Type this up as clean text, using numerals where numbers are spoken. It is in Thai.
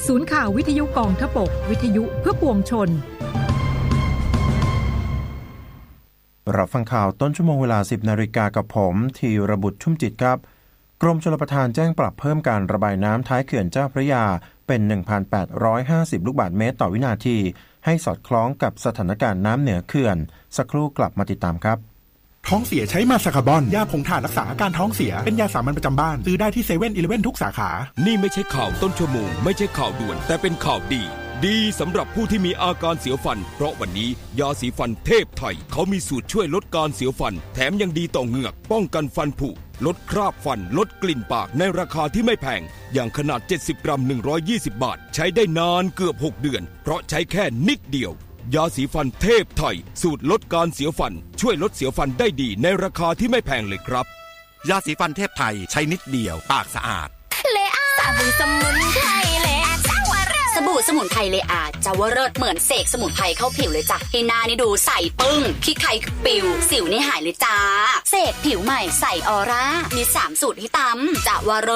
ศูนย์ข่าววิทยุกองทพบกวิทยุเพื่อปวงชนรับฟังข่าวต้นชั่วโมงเวลา 10 นาฬิกากับผมธีรบุตรชุ่มจิตครับกรมชลประทานแจ้งปรับเพิ่มการระบายน้ำท้ายเขื่อนเจ้าพระยาเป็น 1,850 ลูกบาศก์เมตรต่อวินาทีให้สอดคล้องกับสถานการณ์น้ำเหนือเขื่อนสักครู่กลับมาติดตามครับท้องเสียใช้มาซาคาบอนยาผงถ่านรักษาอาการท้องเสียเป็นยาสามัญประจำบ้านซื้อได้ที่เซเว่นอีเลฟเว่นทุกสาขานี่ไม่ใช่ข่าวต้นชั่วโมงไม่ใช่ข่าวด่วนแต่เป็นข่าวดีสำหรับผู้ที่มีอาการเสียวฟันเพราะวันนี้ยาสีฟันเทพไทยเขามีสูตรช่วยลดการเสียวฟันแถมยังดีต่อเหงือกป้องกันฟันผุลดคราบฟันลดกลิ่นปากในราคาที่ไม่แพงอย่างขนาด70 กรัม120 บาทใช้ได้นานเกือบ6 เดือนเพราะใช้แค่นิดเดียวยาสีฟันเทพไทยสูตรลดการเสียวฟันช่วยลดเสียวฟันได้ดีในราคาที่ไม่แพงเลยครับยาสีฟันเทพไทยใช้นิดเดียวปากสะอาดเลอาสบู่สมุนไพรเลอาเจ้าวรสบู่สมุนไพรเลอาเจ้าวรสเหมือนเสกสมุนไพรเข้าผิวเลยจ้ะให้หน้านี่ดูใสปึ้งขี้ไข่ปิวสิวนี่หายเลยจ้าเสกผิวใหม่ใสออร่ามี3 สูตรให้ตำเจ้าวร